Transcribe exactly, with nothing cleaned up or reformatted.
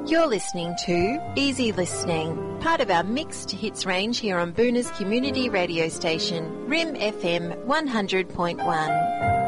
You're listening to Easy Listening, part of our mixed hits range here on Boona's community radio station, R I M F M one hundred point one.